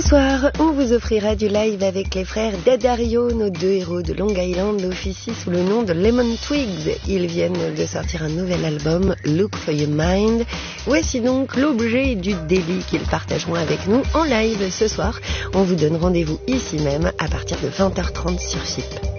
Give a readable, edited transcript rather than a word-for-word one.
soir, on vous offrira du live avec les frères Daddario. Nos deux héros de Long Island officient sous le nom de Lemon Twigs. Ils viennent de sortir un nouvel album, Look for Your Mind. Voici donc l'objet du délit qu'ils partageront avec nous en live ce soir. On vous donne rendez-vous ici même à partir de 20h30 sur FIP.